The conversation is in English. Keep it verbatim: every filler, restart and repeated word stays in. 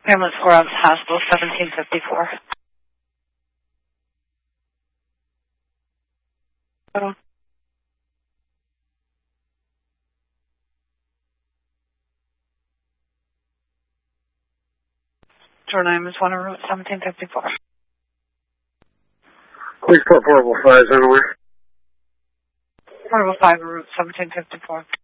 Ambulance four ounce hospital, seventeen fifty-four. Oh. Door name is one route, seventeen fifty-four. Please put portable five anywhere. Portable five route, seventeen fifty-four.